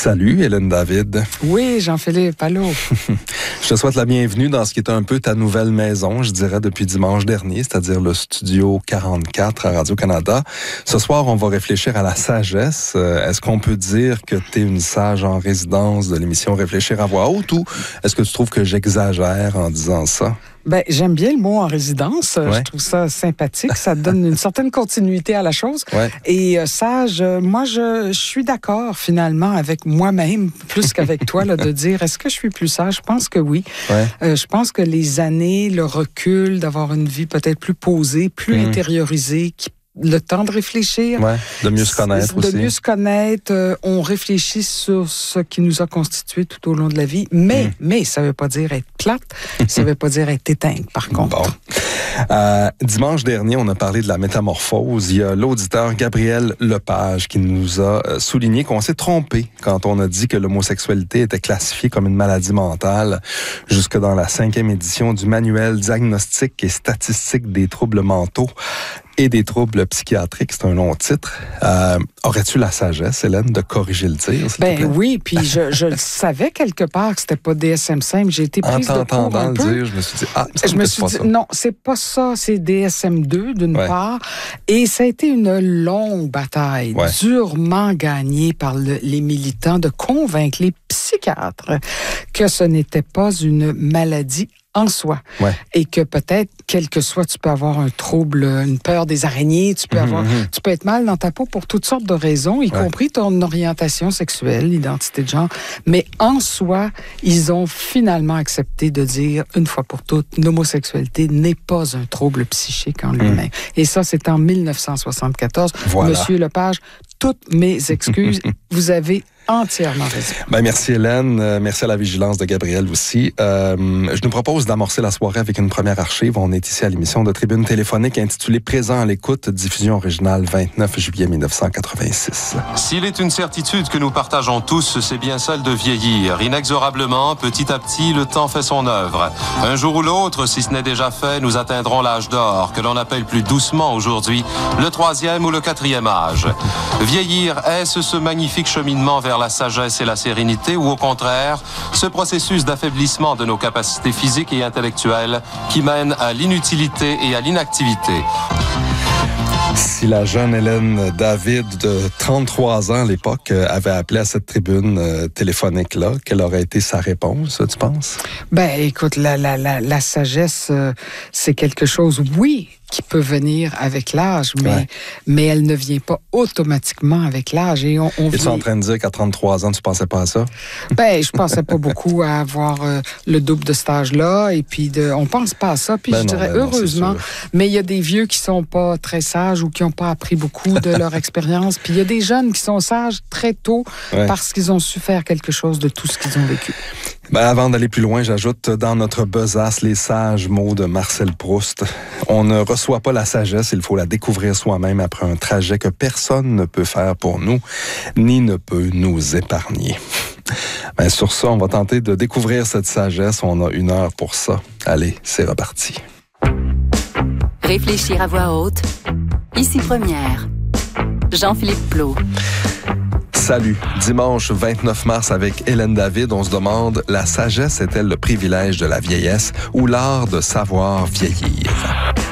Salut, Hélène David. Oui, Jean-Philippe, allô. Je te souhaite la bienvenue dans ce qui est un peu ta nouvelle maison, je dirais, depuis dimanche dernier, c'est-à-dire le Studio 44 à Radio-Canada. Ce soir, on va réfléchir à la sagesse. Est-ce qu'on peut dire que tu es une sage en résidence de l'émission Réfléchir à voix haute ou est-ce que tu trouves que j'exagère en disant ça? Ben, j'aime bien le mot en résidence. Ouais. Je trouve ça sympathique. Ça donne une certaine continuité à la chose. Ouais. Et sage, moi, je suis d'accord finalement avec moi-même, plus qu'avec toi, là, de dire est-ce que je suis plus sage? Je pense que oui. Ouais. Je pense que les années, le recul, d'avoir une vie peut-être plus posée, plus intériorisée, le temps de réfléchir. Ouais, de mieux se connaître aussi. De mieux se connaître. On réfléchit sur ce qui nous a constitué tout au long de la vie. Mais ça ne veut pas dire être plate. Ça ne veut pas dire être éteinte, par contre. Bon. Dimanche dernier, on a parlé de la métamorphose. Il y a l'auditeur Gabriel Lepage qui nous a souligné qu'on s'est trompé quand on a dit que l'homosexualité était classifiée comme une maladie mentale jusque dans la 5e édition du manuel diagnostique et statistique des troubles mentaux et des troubles psychiatriques. C'est un long titre. Aurais-tu la sagesse, Hélène, de corriger le tir? Ben oui, puis je le savais quelque part que c'était pas DSM-5. J'ai été prise de court un peu. Dire, je me suis dit, je me suis dit, non, c'est pas ça, c'est DSM-2 d'une part. Et ça a été une longue bataille, durement gagnée par les militants de convaincre les psychiatres que ce n'était pas une maladie en soi. Et que peut-être, quel que soit, tu peux avoir un trouble, une peur des araignées, tu peux tu peux être mal dans ta peau pour toutes sortes de raisons, y compris ton orientation sexuelle, l'identité de genre. Mais en soi, ils ont finalement accepté de dire, une fois pour toutes, l'homosexualité n'est pas un trouble psychique en lui-même. Et ça, c'est en 1974. Monsieur Lepage, toutes mes excuses. Vous avez entièrement raison. Ben, merci Hélène, merci à la vigilance de Gabriel aussi. Je nous propose d'amorcer la soirée avec une première archive. On est ici à l'émission de Tribune téléphonique intitulée Présent à l'écoute, diffusion originale 29 juillet 1986. S'il est une certitude que nous partageons tous, c'est bien celle de vieillir. Inexorablement, petit à petit, le temps fait son œuvre. Un jour ou l'autre, si ce n'est déjà fait, nous atteindrons l'âge d'or, que l'on appelle plus doucement aujourd'hui le 3e ou le 4e âge. Vieillir, est-ce ce magnifique cheminement vers la sagesse et la sérénité ou au contraire, ce processus d'affaiblissement de nos capacités physiques et intellectuelles qui mène à l'inutilité et à l'inactivité? Si la jeune Hélène David de 33 ans à l'époque avait appelé à cette tribune téléphonique-là, quelle aurait été sa réponse, tu penses? Ben, écoute, la sagesse, c'est quelque chose, oui, qui peut venir avec l'âge, mais elle ne vient pas automatiquement avec l'âge. Et es-tu en train de dire qu'à 33 ans, tu pensais pas à ça? Ben, je pensais pas beaucoup à avoir le double de cet âge-là, et puis on pense pas à ça, puis je dirais heureusement, mais il y a des vieux qui sont pas très sages ou qui ont pas appris beaucoup de leur expérience, puis il y a des jeunes qui sont sages très tôt parce qu'ils ont su faire quelque chose de tout ce qu'ils ont vécu. Ben, avant d'aller plus loin, j'ajoute dans notre besace les sages mots de Marcel Proust. On ne reçoit pas la sagesse, il faut la découvrir soi-même après un trajet que personne ne peut faire pour nous, ni ne peut nous épargner. Ben, sur ça, on va tenter de découvrir cette sagesse. On a 1 heure pour ça. Allez, c'est reparti. Réfléchir à voix haute. Ici Première. Jean-Philippe Plot. Salut. Dimanche 29 mars avec Hélène David, on se demande, la sagesse est-elle le privilège de la vieillesse ou l'art de savoir vieillir?